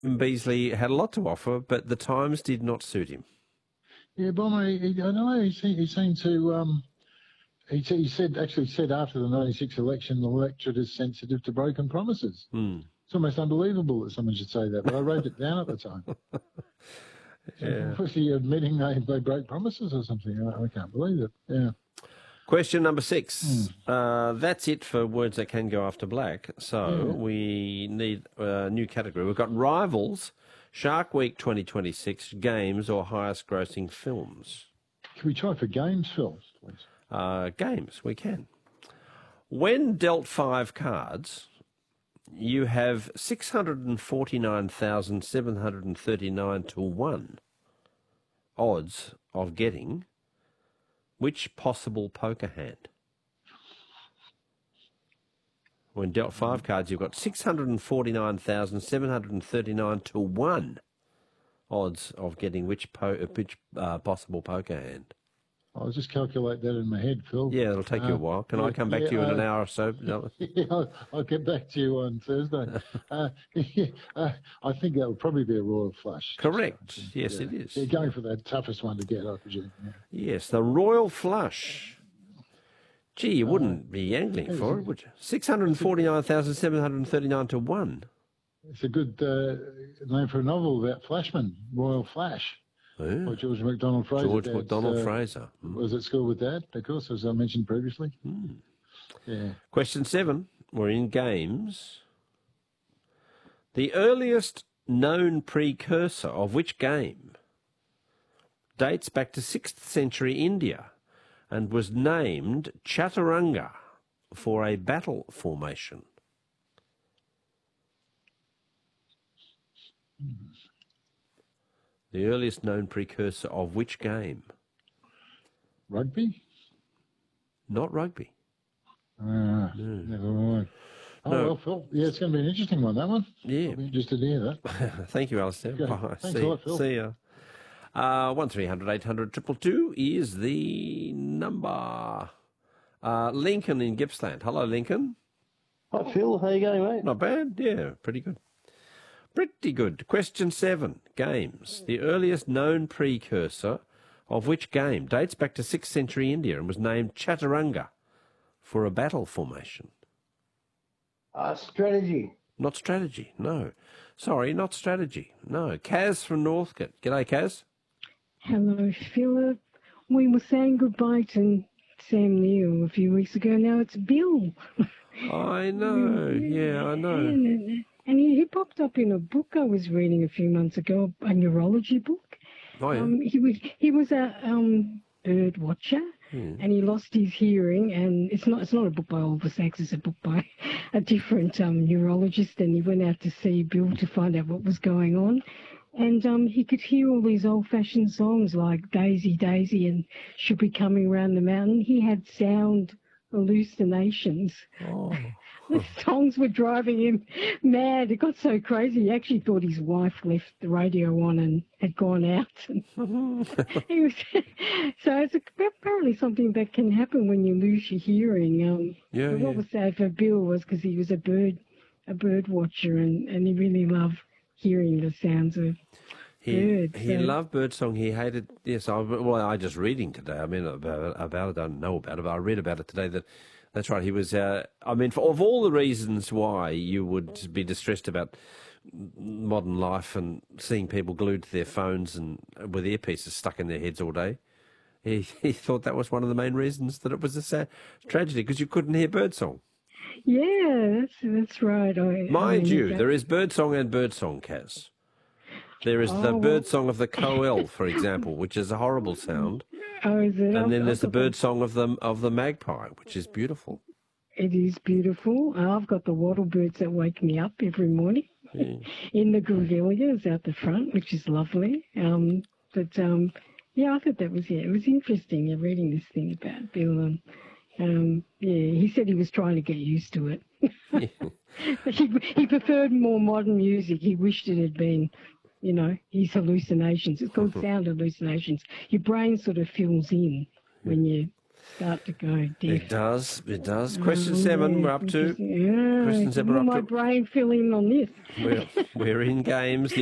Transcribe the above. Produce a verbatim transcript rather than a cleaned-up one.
Beasley had a lot to offer, but the times did not suit him. Yeah, Bomber, he, I don't know, he, seemed- he seemed to, um, he, he said, actually said after the ninety-six election, the electorate is sensitive to broken promises. Hmm. It's almost unbelievable that someone should say that, but I wrote it down at the time. Yeah. So, was he admitting they, they broke promises or something? I, I can't believe it, yeah. Question number six. Uh, that's it for words that can go after black. So Yeah. we need a new category. We've got Rivals, Shark Week twenty twenty-six, Games, or highest grossing films. Can we try for games, Phil, please? Uh, games, we can. When dealt five cards, you have six hundred forty-nine thousand seven hundred thirty-nine to one odds of getting which possible poker hand? When dealt five cards, you've got six hundred forty-nine thousand seven hundred thirty-nine to one odds of getting which, po which uh, possible poker hand. I'll just calculate that in my head, Phil. Yeah, it'll take uh, you a while. Can yeah, I come back yeah, to you in uh, an hour or so? No. Yeah, I'll, I'll get back to you on Thursday. uh, yeah, uh, I think that would probably be a royal flush. Correct. Yes, yeah. it is. You're going for the toughest one to get, I presume. Yeah. Yes, the royal flush. Gee, you wouldn't uh, be angling for it, would you? six hundred forty-nine thousand seven hundred thirty-nine to one. It's a good uh, name for a novel about Flashman, Royal Flash. Yeah. By George MacDonald Fraser. George Dad's, MacDonald uh, Fraser. Mm. Was at school with Dad, of course, as I mentioned previously. Mm. Yeah. Question seven. We're in games. The earliest known precursor of which game dates back to sixth century India and was named Chaturanga for a battle formation? Mm. The earliest known precursor of which game? Rugby? Not rugby. Ah, no. Never mind. Oh, no. Well, Phil, yeah, it's going to be an interesting one, that one. Yeah. I'll be interested to hear that. Thank you, Alistair. Okay. Bye. Thanks See, a lot, Phil. See ya. Uh, one three hundred eight hundred two two two is the number. Uh, Lincoln in Gippsland. Hello, Lincoln. Hi, Phil. How you going, mate? Not bad. Yeah, pretty good. Pretty good. Question seven. Games. The earliest known precursor of which game dates back to sixth century India and was named Chaturanga for a battle formation? Uh, strategy. Not strategy, no. Sorry, not strategy, no. Kaz from Northcote. G'day, Kaz. Hello, Philip. We were saying goodbye to Sam Neill a few weeks ago. Now it's Bill. I know. Yeah, I know. And, and he, he popped up in a book I was reading a few months ago, a neurology book. Oh, yeah. Um, he was he was a um, bird watcher, hmm. and he lost his hearing. And it's not it's not a book by Oliver Sacks. It's a book by a different um, neurologist. And he went out to see Bill to find out what was going on. And um, he could hear all these old-fashioned songs like Daisy, Daisy and Should Be Coming Round the Mountain. He had sound hallucinations. Oh. The songs were driving him mad. It got so crazy. He actually thought his wife left the radio on and had gone out. he was, so it's apparently something that can happen when you lose your hearing. Um, yeah, but what yeah. was sad for Bill was because he was a bird, a bird watcher, and, and he really loved hearing the sounds of he, birds. He so. loved birdsong. He hated, yes, I, well, I just reading today, I mean, about, about it, I don't know about it, but I read about it today that, that's right, he was, uh, I mean, for, of all the reasons why you would be distressed about modern life and seeing people glued to their phones and with earpieces stuck in their heads all day, he, he thought that was one of the main reasons that it was a sad tragedy, because you couldn't hear birdsong. Yeah, that's, that's right. I, Mind I mean, you, that... there is birdsong and birdsong, Kaz. There is oh, the well... birdsong of the coel, for example, which is a horrible sound. Oh, is it? And I've, then there's I've the birdsong of the of the magpie, which is beautiful. It is beautiful. I've got the wattle birds that wake me up every morning Yeah. in the grevilleas out the front, which is lovely. Um, but um, yeah, I thought that was yeah, it was interesting. Yeah, reading this thing about Bill. Um, um, yeah, he said he was trying to get used to it. he he preferred more modern music. He wished it had been, you know, his hallucinations. It's called sound hallucinations. Your brain sort of fills in when you start to go deaf. It does. It does. Question seven. Yeah, We're up to. yeah. Question seven. Will We're my up to. brain fill in on this? We're, we're in games.